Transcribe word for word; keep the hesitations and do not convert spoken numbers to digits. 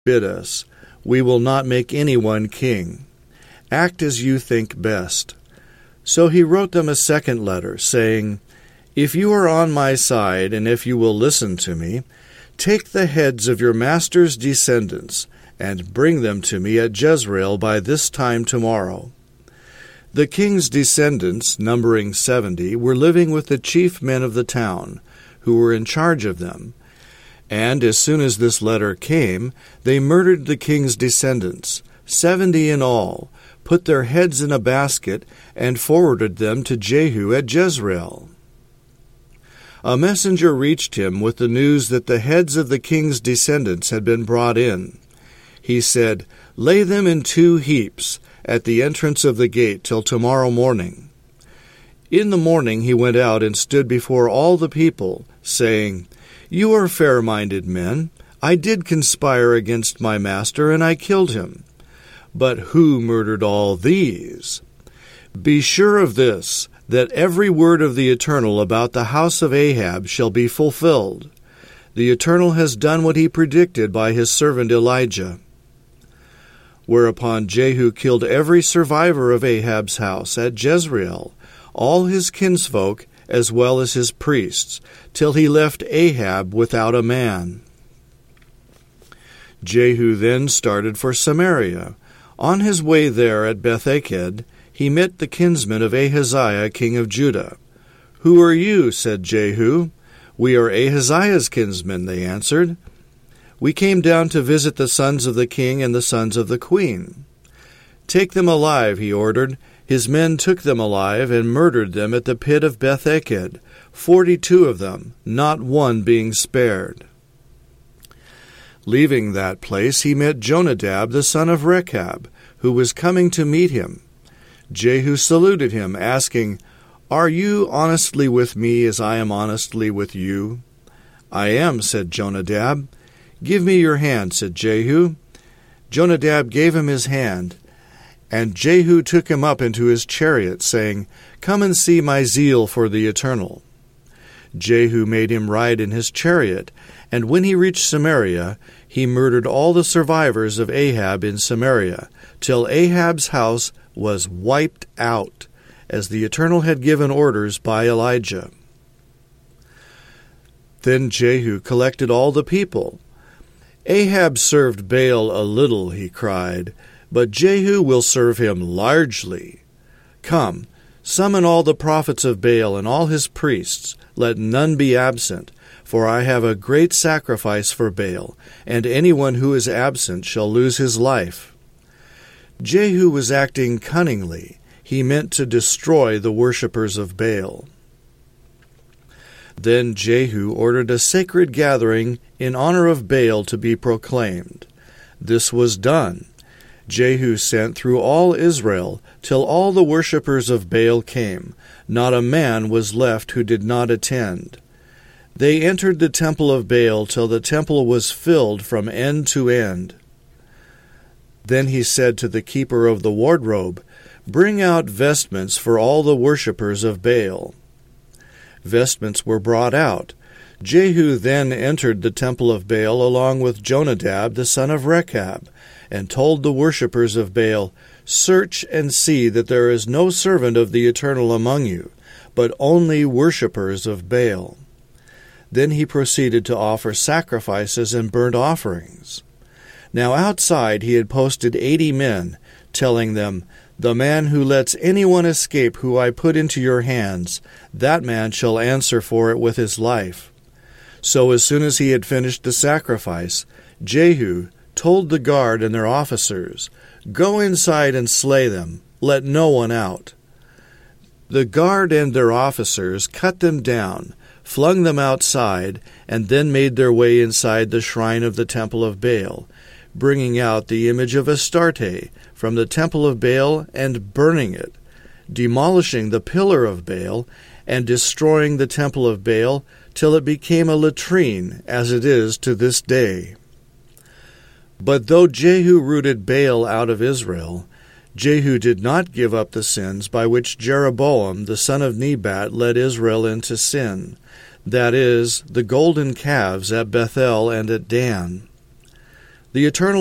bid us. We will not make anyone king. Act as you think best." So he wrote them a second letter, saying, "If you are on my side, and if you will listen to me, take the heads of your master's descendants, and bring them to me at Jezreel by this time tomorrow." The king's descendants, numbering seventy, were living with the chief men of the town, who were in charge of them. And as soon as this letter came, they murdered the king's descendants, seventy in all, put their heads in a basket, and forwarded them to Jehu at Jezreel. A messenger reached him with the news that the heads of the king's descendants had been brought in. He said, "Lay them in two heaps at the entrance of the gate till tomorrow morning." In the morning he went out and stood before all the people, saying, "You are fair-minded men. I did conspire against my master, and I killed him. But who murdered all these? Be sure of this, that every word of the Eternal about the house of Ahab shall be fulfilled. The Eternal has done what he predicted by his servant Elijah." Whereupon Jehu killed every survivor of Ahab's house at Jezreel, all his kinsfolk as well as his priests, till he left Ahab without a man. Jehu then started for Samaria. On his way there at Beth-eked, he met the kinsmen of Ahaziah king of Judah. "Who are you?" said Jehu. "We are Ahaziah's kinsmen," they answered. "We came down to visit the sons of the king and the sons of the queen." "Take them alive," he ordered. His men took them alive and murdered them at the pit of Beth-eked, forty-two of them, not one being spared. Leaving that place, he met Jonadab the son of Rechab, who was coming to meet him. Jehu saluted him, asking, "Are you honestly with me as I am honestly with you?" "I am," said Jonadab. "Give me your hand," said Jehu. Jonadab gave him his hand, and Jehu took him up into his chariot, saying, "Come and see my zeal for the Eternal." Jehu made him ride in his chariot, and when he reached Samaria, he murdered all the survivors of Ahab in Samaria, till Ahab's house was wiped out, as the Eternal had given orders by Elijah. Then Jehu collected all the people. "Ahab served Baal a little," he cried, "but Jehu will serve him largely. Come, summon all the prophets of Baal and all his priests, let none be absent, for I have a great sacrifice for Baal, and anyone who is absent shall lose his life." Jehu was acting cunningly. He meant to destroy the worshippers of Baal. Then Jehu ordered a sacred gathering in honor of Baal to be proclaimed. This was done. Jehu sent through all Israel till all the worshippers of Baal came. Not a man was left who did not attend. They entered the temple of Baal till the temple was filled from end to end. Then he said to the keeper of the wardrobe, "Bring out vestments for all the worshippers of Baal." Vestments were brought out. Jehu then entered the temple of Baal along with Jonadab the son of Rechab, and told the worshippers of Baal, "Search and see that there is no servant of the Eternal among you, but only worshippers of Baal." Then he proceeded to offer sacrifices and burnt offerings. Now outside he had posted eighty men, telling them, "The man who lets anyone escape who I put into your hands, that man shall answer for it with his life." So as soon as he had finished the sacrifice, Jehu told the guard and their officers, "Go inside and slay them, let no one out." The guard and their officers cut them down, flung them outside, and then made their way inside the shrine of the temple of Baal, bringing out the image of Astarte from the temple of Baal and burning it, demolishing the pillar of Baal, and destroying the temple of Baal till it became a latrine, as it is to this day. But though Jehu rooted Baal out of Israel, Jehu did not give up the sins by which Jeroboam the son of Nebat led Israel into sin, that is, the golden calves at Bethel and at Dan. The eternal